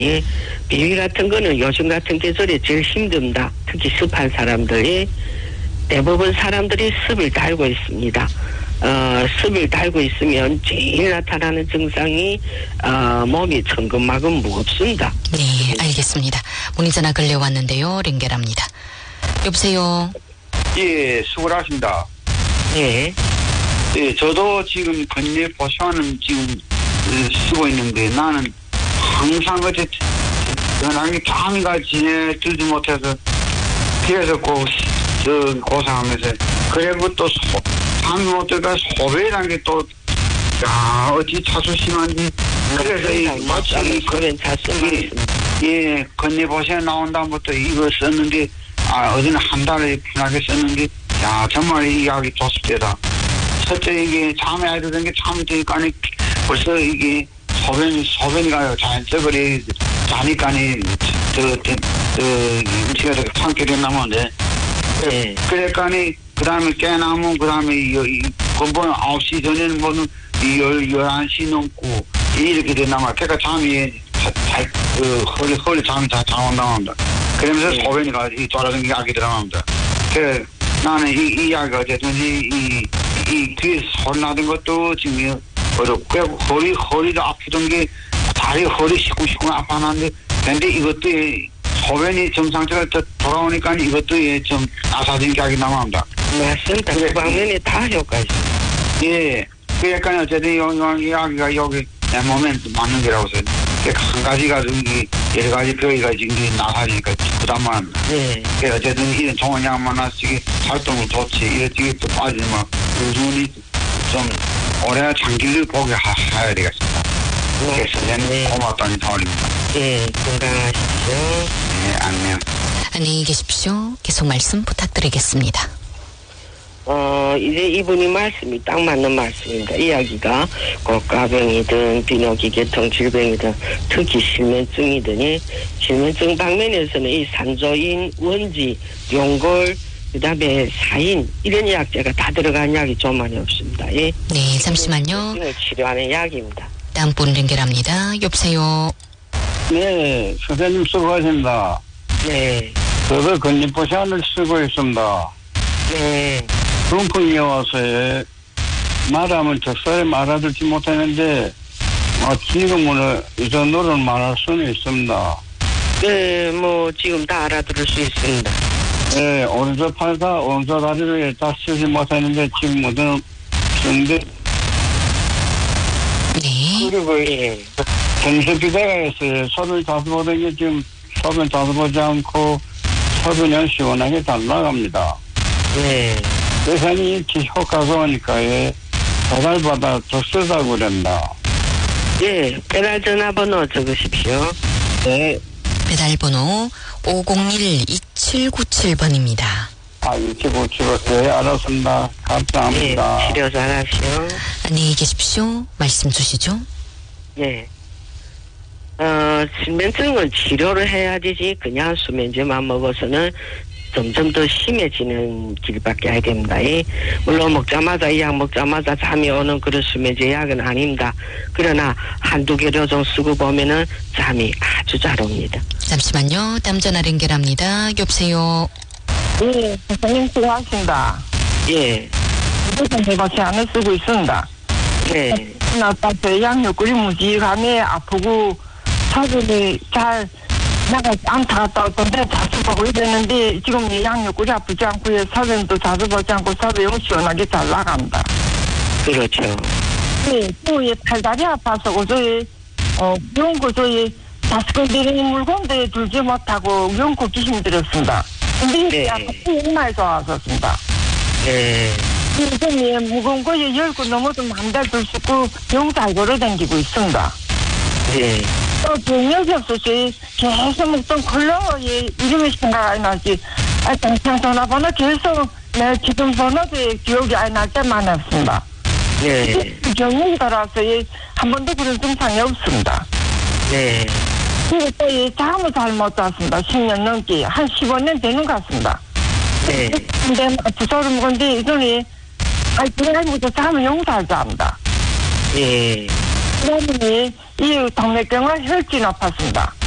예, 비위 같은 거는 요즘 같은 계절에 제일 힘듭니다. 특히 습한 사람들이 대부분 사람들이 습을 달고 있습니다. 습을 달고 있으면 제일 나타나는 증상이 몸이 천근만근 무겁습니다. 네, 알겠습니다. 문의전화 걸려왔는데요. 링겔합니다. 여보세요. 예, 수고하십니다. 예. 예, 저도 지금 건네 보시면은 지금 쓰고 있는데 나는 항상 어째 연하게 잠이가 지내들지 못해서 그래서 고생하면서 그리고 또 잠이 못 들까 소변이라는 게 또 어찌 차수 심한지 그래서 이 마치 그런 차수 예, 건네 보시에 나온 다음부터 이거 썼는데 어제는 한 달에 편하게 썼는데 정말 이 약이 좋습니다. 첫째 이게 잠이 안 드는 게 참 되니까 벌써 이게 소변이가요 자연적으로 자니까니 음식에 참게 된다는데 네. 그러니까니 그 다음에 깨나면 그 다음에 근본 9시 전에는 뭐는 11시 넘고 이렇게 된다면 그러니까 잠이 허리 잠이 잘 온다고 합니다. 그러면서 소변이가 돌아다니는 게 약이 들어갑니다. 그래 나는 이 약이 어쨌든지 이 뒤에 소리 나던 것도 지금 어렵고 허리도 아프던 게 다리 허리 시쿵시쿵 아파하는데 근데 이것도 소변이 정상적으로 돌아오니까 이것도 좀 나사진 약이 남아합니다. 맞습니다. 그 방면에 다 효과 있습니다. 예. 그러니까 어쨌든 이 약이 여기 내 몸에 맞는 거라고 해서 한 가지가 여러 가지 병이가 지금 나사지니까 부담만 합니다. 네. 어쨌든 이런 좋은 약만 하시기 활동을 좋지 이렇게 또 빠지면 꾸준히 좀 오래 장기를 보게 해야 되겠습니다. 선생님 고맙다는 사원입니다. 예, 건강하십시오. 네, 안녕. 안녕히 계십시오. 계속 말씀 부탁드리겠습니다. 이제 이분이 말씀이 딱 맞는 말씀입니다. 이야기가 고가병이든 비뇨기계통 질병이든 특히 실면증이든 실면증 방면에서는 이 산조인, 원지, 용골, 그 다음에 사인 이런 약재가 다 들어간 약이 좀 많이 없습니다. 예. 네, 잠시만요. 치료하는 약입니다. 다음 분 연결합니다. 여보세요. 네, 선생님 수고하십니다. 네. 저도 건립보시안을 쓰고 있습니다. 네. 중풍이 와서 말하면 적절히 알아듣지 못하는데 지금은 이 정도는 말할 수는 있습니다. 네, 뭐 지금 다 알아들을 수 있습니다. 네, 오른쪽 팔과 오른쪽 다리를 다 쓰지 못하는데 지금 무슨 정도 네. 그리고 예. 정신비대가 있어요. 소변 자주 보던 게 지금 소변 자주 보지 않고 소변이 시원하게 잘 나갑니다. 네. 그래서 이렇게 효과가 오니까 배달받아 더 쓰다고 그랬나. 예, 배달 전화번호 적으십시오. 네. 배달번호 501-2797번입니다. 이치고 찍었어요. 알았습니다. 감사합니다. 예, 치료 잘하시오. 안녕히 계십시오. 말씀 주시죠. 예. 실면증은 치료를 해야 되지 그냥 수면제만 먹어서는 점점 더 심해지는 길밖에 안 됩니다. 예. 물론 먹자마자 이 약 먹자마자 잠이 오는 그런 수면제 약은 아닙니다. 그러나 한두 개를 좀 쓰고 보면은 잠이 아주 잘 옵니다. 잠시만요. 다음 전화 연결합니다. 여보세요. 네, 선생님 수고하십니다. 예. 무조건 대박시안을 쓰고 있습니다. 네. 나빠서 양육골이 무지감에 아프고 사전이 잘 나가 안타 갔다 왔던데 자주 보고 이랬는데 지금 이 양육골이 아프지 않고 사전도 자주 보지 않고 사전 영 시원하게 잘 나갑니다. 그렇죠. 네, 또 팔다리 아파서 저희 이런 거 저희 다스건드리는 물건들 들지 못하고 연고 힘들었습니다. 근데 네. 약간 정말 좋았었습니다. 네. 그래서 무거운 거 열고 넘어도 한 달 들 수 있고 영 잘 걸어다니고 있습니다. 네. 또 병력이 없었지 계속 먹던 컬러 이름이 생각 안 나지. 당장 전화번호 계속 내 지금 번호도 기억이 안 날 때 많았습니다. 네. 병력이 돌아와서 한 번도 그런 증상이 없습니다. 네. 그리고 또 잠을 잘 못 잤습니다. 10년 넘게 한 15년 되는 것 같습니다. 네. 근데 주사를 먹었는데 이전에 그래가지고 잠을 용서할 줄 압니다. 예. 그러니 이 동맥경화 혈증 아팠습니다.